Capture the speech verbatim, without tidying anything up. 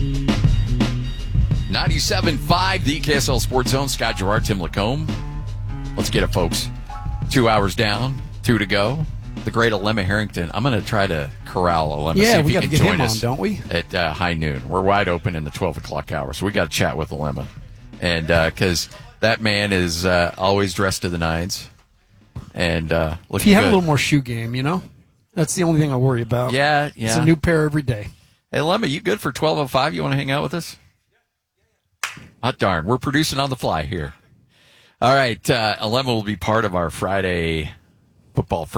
ninety-seven point five, the K S L Sports Zone. Scott Gerard, Tim Lacombe. Let's get it, folks. Two hours down, two to go. The great Alema Harrington. I'm going to try to corral Alema. Yeah, see if we he got to can get join him on, us don't we? At uh, high noon. We're wide open in the twelve o'clock hour, so we got to chat with Alema. And because uh, that man is uh, always dressed to the nines. And uh, looking If he had good. a little more shoe game, you know? That's the only thing I worry about. Yeah, yeah. It's a new pair every day. Hey, Lemma, you good for twelve oh five? You want to hang out with us? Hot darn. We're producing on the fly here. All right. Uh, Lemma will be part of our Friday football